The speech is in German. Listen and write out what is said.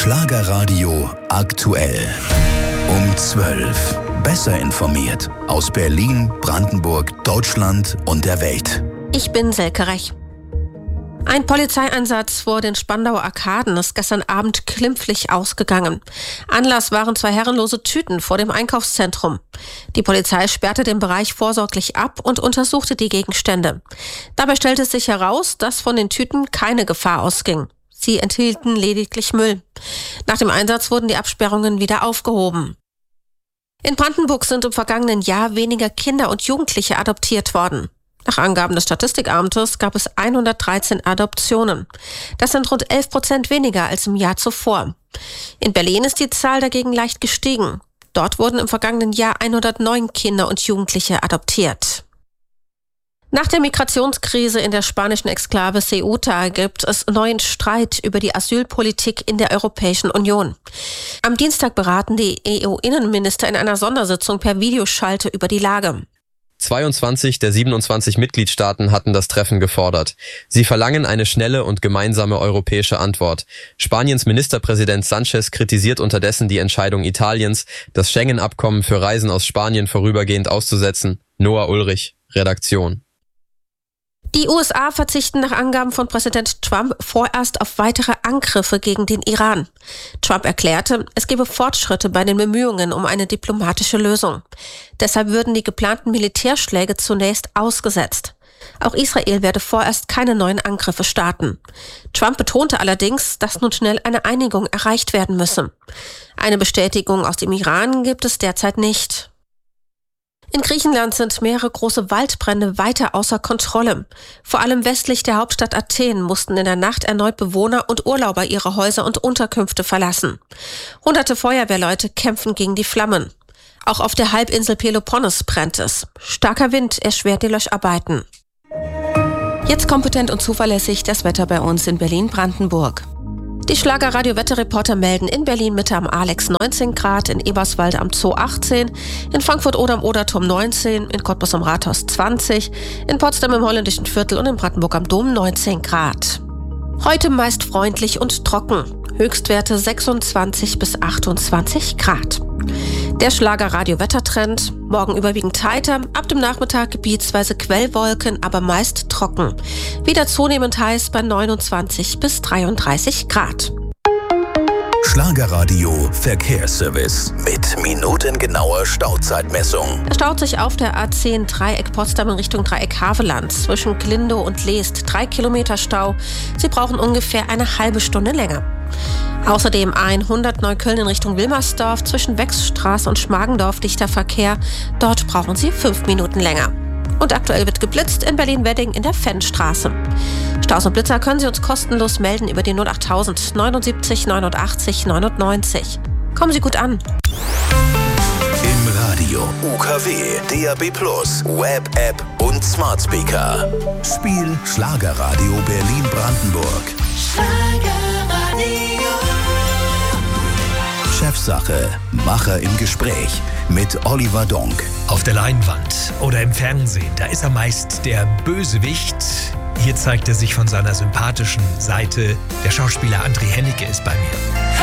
Schlagerradio aktuell. Um 12. Besser informiert aus Berlin, Brandenburg, Deutschland und der Welt. Ich bin Selke Rech. Ein Polizeieinsatz vor den Spandauer Arkaden ist gestern Abend glimpflich ausgegangen. Anlass waren 2 herrenlose Tüten vor dem Einkaufszentrum. Die Polizei sperrte den Bereich vorsorglich ab und untersuchte die Gegenstände. Dabei stellte sich heraus, dass von den Tüten keine Gefahr ausging. Sie enthielten lediglich Müll. Nach dem Einsatz wurden die Absperrungen wieder aufgehoben. In Brandenburg sind im vergangenen Jahr weniger Kinder und Jugendliche adoptiert worden. Nach Angaben des Statistikamtes gab es 113 Adoptionen. Das sind rund 11% weniger als im Jahr zuvor. In Berlin ist die Zahl dagegen leicht gestiegen. Dort wurden im vergangenen Jahr 109 Kinder und Jugendliche adoptiert. Nach der Migrationskrise in der spanischen Exklave Ceuta gibt es neuen Streit über die Asylpolitik in der Europäischen Union. Am Dienstag beraten die EU-Innenminister in einer Sondersitzung per Videoschalte über die Lage. 22 der 27 Mitgliedstaaten hatten das Treffen gefordert. Sie verlangen eine schnelle und gemeinsame europäische Antwort. Spaniens Ministerpräsident Sánchez kritisiert unterdessen die Entscheidung Italiens, das Schengen-Abkommen für Reisen aus Spanien vorübergehend auszusetzen. Noah Ulrich, Redaktion. Die USA verzichten nach Angaben von Präsident Trump vorerst auf weitere Angriffe gegen den Iran. Trump erklärte, es gebe Fortschritte bei den Bemühungen um eine diplomatische Lösung. Deshalb würden die geplanten Militärschläge zunächst ausgesetzt. Auch Israel werde vorerst keine neuen Angriffe starten. Trump betonte allerdings, dass nun schnell eine Einigung erreicht werden müsse. Eine Bestätigung aus dem Iran gibt es derzeit nicht. In Griechenland sind mehrere große Waldbrände weiter außer Kontrolle. Vor allem westlich der Hauptstadt Athen mussten in der Nacht erneut Bewohner und Urlauber ihre Häuser und Unterkünfte verlassen. Hunderte Feuerwehrleute kämpfen gegen die Flammen. Auch auf der Halbinsel Peloponnes brennt es. Starker Wind erschwert die Löscharbeiten. Jetzt kompetent und zuverlässig das Wetter bei uns in Berlin-Brandenburg. Die Schlagerradio-Wetterreporter melden in Berlin-Mitte am Alex 19 Grad, in Eberswalde am Zoo 18, in Frankfurt-Oder am Oderturm 19, in Cottbus am Rathaus 20, in Potsdam im Holländischen Viertel und in Brandenburg am Dom 19 Grad. Heute meist freundlich und trocken, Höchstwerte 26 bis 28 Grad. Der Schlagerradio-Wettertrend, morgen überwiegend heiter, ab dem Nachmittag gebietsweise Quellwolken, aber meist trocken. Wieder zunehmend heiß bei 29 bis 33 Grad. Schlagerradio Verkehrsservice mit minutengenauer Stauzeitmessung. Es staut sich auf der A10 Dreieck Potsdam in Richtung Dreieck Haveland zwischen Glindow und Leest 3 Kilometer Stau. Sie brauchen ungefähr eine halbe Stunde länger. Außerdem A100 Neukölln in Richtung Wilmersdorf zwischen Wechsstraße und Schmargendorf dichter Verkehr. Dort brauchen Sie 5 Minuten länger. Und aktuell wird geblitzt in Berlin-Wedding in der Fennstraße. Staus und Blitzer können Sie uns kostenlos melden über die 08000 79 89 99. Kommen Sie gut an. Im Radio, UKW, DAB+, Web-App und Smart Speaker. Spiel Schlagerradio Berlin-Brandenburg. Chefsache, Macher im Gespräch mit Oliver Donk. Auf der Leinwand oder im Fernsehen, da ist er meist der Bösewicht. Hier zeigt er sich von seiner sympathischen Seite. Der Schauspieler André Hennecke ist bei mir.